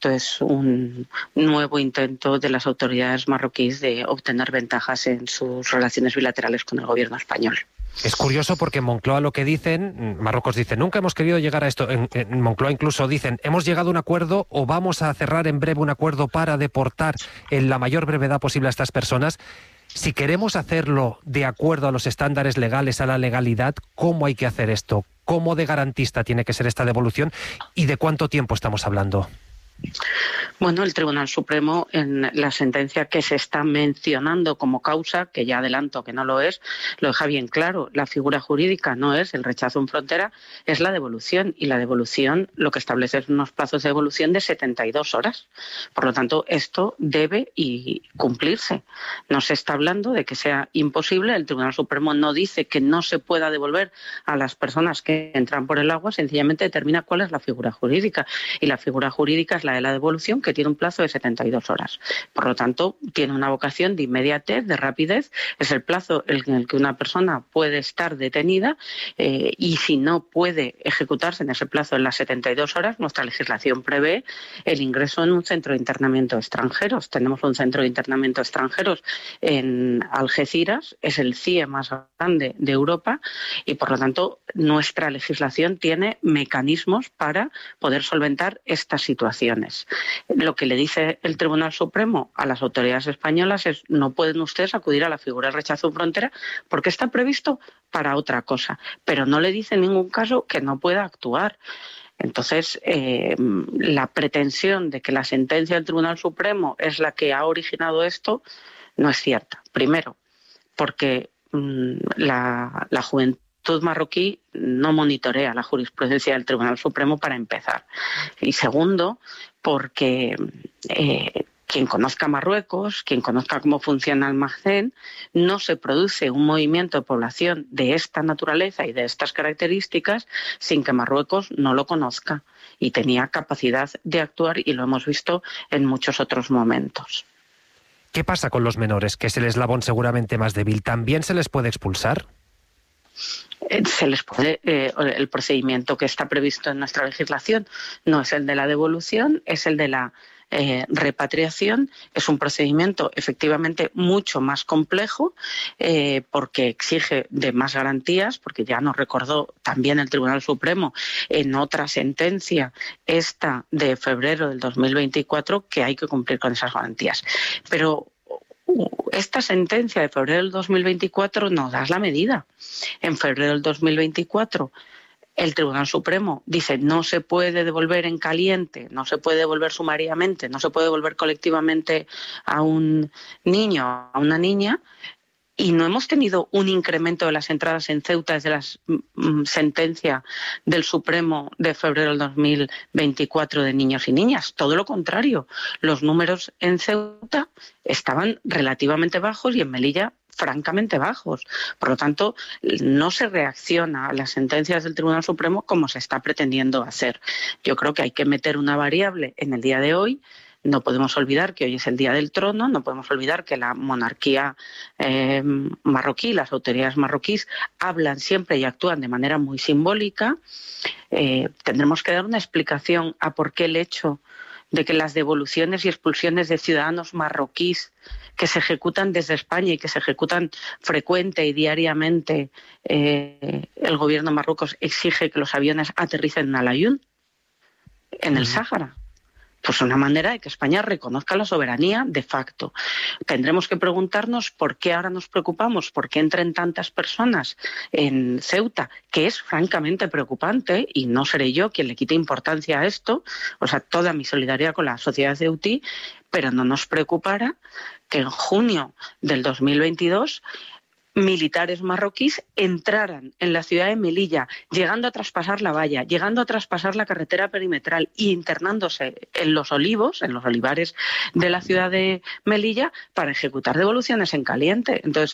esto es un nuevo intento de las autoridades marroquíes de obtener ventajas en sus relaciones bilaterales con el gobierno español. Es curioso porque en Moncloa lo que dicen, Marruecos dice, nunca hemos querido llegar a esto. En Moncloa incluso dicen, hemos llegado a un acuerdo o vamos a cerrar en breve un acuerdo para deportar en la mayor brevedad posible a estas personas. Si queremos hacerlo de acuerdo a los estándares legales, a la legalidad, ¿cómo hay que hacer esto? ¿Cómo de garantista tiene que ser esta devolución? ¿Y de cuánto tiempo estamos hablando? Bueno, el Tribunal Supremo, en la sentencia que se está mencionando como causa, que ya adelanto que no lo es, lo deja bien claro. La figura jurídica no es el rechazo en frontera, es la devolución. Y la devolución lo que establece es unos plazos de devolución de 72 horas. Por lo tanto, esto debe cumplirse. No se está hablando de que sea imposible. El Tribunal Supremo no dice que no se pueda devolver a las personas que entran por el agua, sencillamente determina cuál es la figura jurídica. Y la figura jurídica es la de la devolución, que tiene un plazo de 72 horas. Por lo tanto, tiene una vocación de inmediatez, de rapidez. Es el plazo en el que una persona puede estar detenida y si no puede ejecutarse en ese plazo en las 72 horas, nuestra legislación prevé el ingreso en un centro de internamiento de extranjeros. Tenemos un centro de internamiento de extranjeros en Algeciras, es el CIE más grande de Europa y, por lo tanto, nuestra legislación tiene mecanismos para poder solventar estas situaciones. Lo que le dice el Tribunal Supremo a las autoridades españolas es no pueden ustedes acudir a la figura de rechazo en frontera porque está previsto para otra cosa, pero no le dice en ningún caso que no pueda actuar. Entonces, la pretensión de que la sentencia del Tribunal Supremo es la que ha originado esto no es cierta. Primero, porque la juventud marroquí no monitorea la jurisprudencia del Tribunal Supremo para empezar. Y segundo, porque quien conozca Marruecos, quien conozca cómo funciona el Maghreb, no se produce un movimiento de población de esta naturaleza y de estas características sin que Marruecos no lo conozca. Y tenía capacidad de actuar y lo hemos visto en muchos otros momentos. ¿Qué pasa con los menores, que es el eslabón seguramente más débil? ¿También se les puede expulsar? Se les puede, el procedimiento que está previsto en nuestra legislación no es el de la devolución, es el de la repatriación. Es un procedimiento efectivamente mucho más complejo porque exige de más garantías, porque ya nos recordó también el Tribunal Supremo en otra sentencia, esta de febrero del 2024, que hay que cumplir con esas garantías. Pero esta sentencia de febrero del 2024 nos da la medida. En febrero del 2024 el Tribunal Supremo dice no se puede devolver en caliente, no se puede devolver sumariamente, no se puede devolver colectivamente a un niño, a una niña. Y no hemos tenido un incremento de las entradas en Ceuta desde la sentencia del Supremo de febrero del 2024 de niños y niñas. Todo lo contrario, los números en Ceuta estaban relativamente bajos y en Melilla francamente bajos. Por lo tanto, no se reacciona a las sentencias del Tribunal Supremo como se está pretendiendo hacer. Yo creo que hay que meter una variable en el día de hoy. No podemos olvidar que hoy es el Día del Trono, no podemos olvidar que la monarquía marroquí, las autoridades marroquíes, hablan siempre y actúan de manera muy simbólica. Tendremos que dar una explicación a por qué el hecho de que las devoluciones y expulsiones de ciudadanos marroquíes que se ejecutan desde España y que se ejecutan frecuente y diariamente, el gobierno de Marruecos exige que los aviones aterricen en Al-Aaiún, en el Sáhara. Pues una manera de que España reconozca la soberanía de facto. Tendremos que preguntarnos por qué ahora nos preocupamos, por qué entren tantas personas en Ceuta, que es francamente preocupante, y no seré yo quien le quite importancia a esto, o sea, toda mi solidaridad con la sociedad ceutí, pero no nos preocupará que en junio del 2022 militares marroquíes entraran en la ciudad de Melilla, llegando a traspasar la valla, llegando a traspasar la carretera perimetral e internándose en los olivos, en los olivares de la ciudad de Melilla, para ejecutar devoluciones en caliente. Entonces,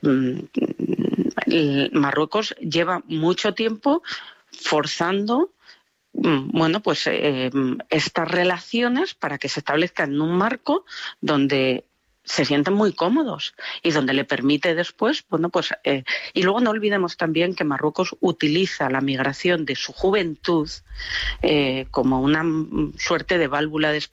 Marruecos lleva mucho tiempo forzando estas relaciones para que se establezcan en un marco donde se sienten muy cómodos y donde le permite después, y luego no olvidemos también que Marruecos utiliza la migración de su juventud como una suerte de válvula de